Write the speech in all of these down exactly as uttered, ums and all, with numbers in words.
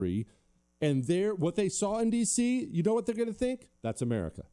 And they're, what they saw in D C, you know what they're going to think? That's America.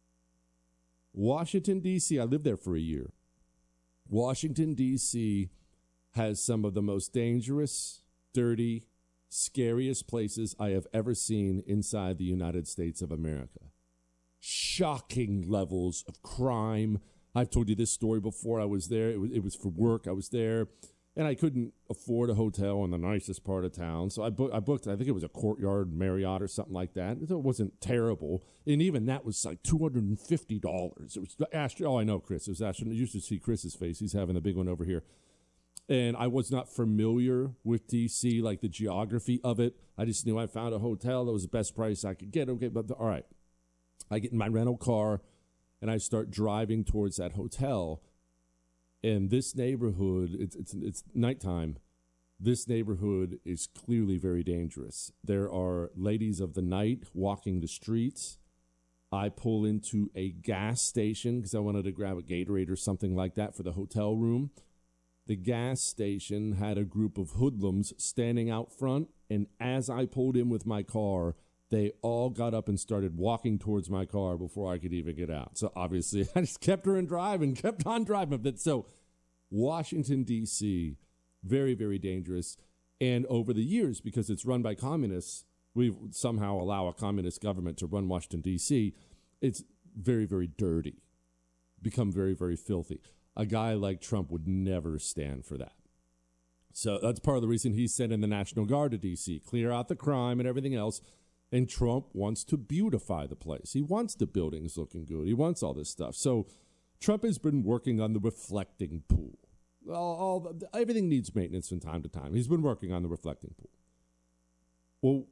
Washington, D C, I lived there for a year. Washington, D C has some of the most dangerous, dirty, scariest places I have ever seen inside the United States of America. Shocking levels of crime. I've told you this story before. I was there. It was, it was for work. I was there, and I couldn't afford a hotel in the nicest part of town. So I, book, I booked, I think it was a Courtyard Marriott or something like that. It wasn't terrible. And even that was like two hundred fifty dollars. It was, astro- oh, I know, Chris. It was astronomical. You should see Chris's face. He's having the big one over here. And I was not familiar with D C, like the geography of it. I just knew I found a hotel that was the best price I could get. Okay, but the, all right. I get in my rental car, and I start driving towards that hotel. And this neighborhood, it's, it's, it's nighttime. This neighborhood is clearly very dangerous. There are ladies of the night walking the streets. I pull into a gas station because I wanted to grab a Gatorade or something like that for the hotel room. The gas station had a group of hoodlums standing out front, and as I pulled in with my car, they all got up and started walking towards my car before I could even get out. So obviously, I just kept her in driving, kept on driving. But so Washington, D C, very, very dangerous. And over the years, because it's run by communists, we somehow allow a communist government to run Washington, D C, it's very, very dirty, become very, very filthy. A guy like Trump would never stand for that. So that's part of the reason he sent in the National Guard to D C, clear out the crime and everything else. And Trump wants to beautify the place. He wants the buildings looking good. He wants all this stuff. So Trump has been working on the reflecting pool. All, all the, everything needs maintenance from time to time. He's been working on the reflecting pool. Well,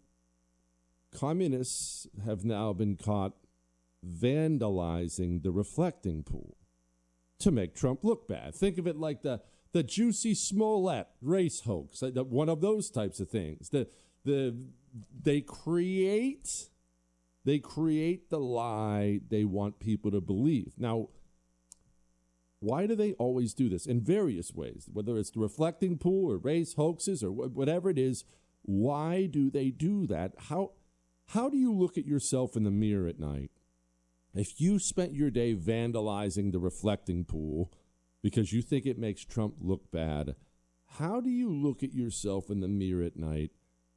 communists have now been caught vandalizing the reflecting pool to make Trump look bad. Think of it like the the Juicy Smollett race hoax, one of those types of things. The the they create they create the lie they want people to believe. Now, why do they always do this? In various ways, whether it's the reflecting pool or race hoaxes or whatever it is. Why do they do that? How how do you look at yourself in the mirror at night? If you spent your day vandalizing the reflecting pool because you think it makes Trump look bad, how do you look at yourself in the mirror at night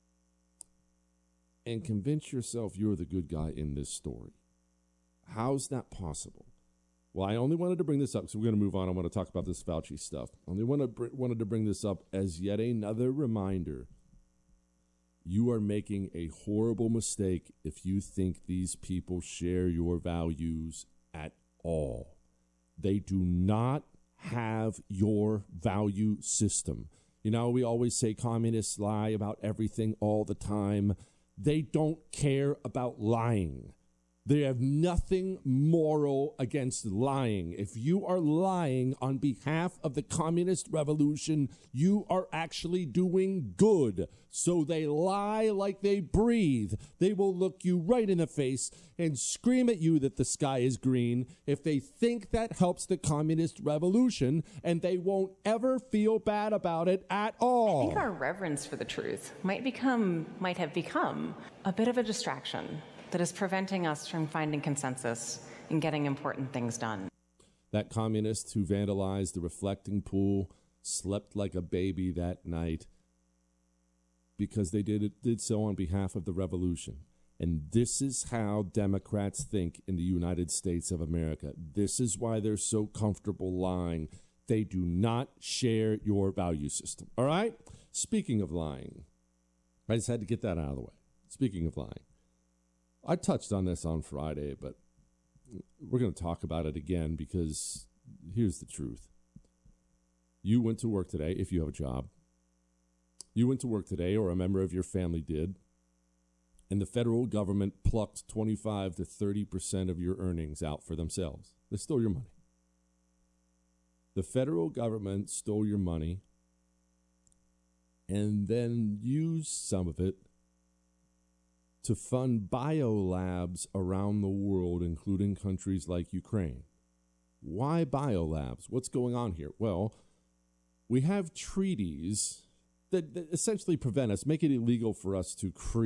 and convince yourself you're the good guy in this story? How's that possible? Well, I only wanted to bring this up, so we're going to move on. I want to talk about this Fauci stuff. I only want to br- wanted to bring this up as yet another reminder. You are making a horrible mistake if you think these people share your values at all. They do not have your value system. You know, we always say communists lie about everything all the time. They don't care about lying. They have nothing moral against lying. If you are lying on behalf of the communist revolution, you are actually doing good. So they lie like they breathe. They will look you right in the face and scream at you that the sky is green if they think that helps the communist revolution, and they won't ever feel bad about it at all. I think our reverence for the truth might become, might have become a bit of a distraction that is preventing us from finding consensus and getting important things done. That communist who vandalized the reflecting pool slept like a baby that night because they did it, did so on behalf of the revolution. And this is how Democrats think in the United States of America. This is why they're so comfortable lying. They do not share your value system. All right? Speaking of lying, I just had to get that out of the way. Speaking of lying, I touched on this on Friday, but we're going to talk about it again because here's the truth. You went to work today, if you have a job. You went to work today, or a member of your family did, and the federal government plucked twenty-five to thirty percent of your earnings out for themselves. They stole your money. The federal government stole your money and then used some of it to fund biolabs around the world, including countries like Ukraine. Why biolabs? What's going on here? Well, we have treaties that, that essentially prevent us, make it illegal for us to create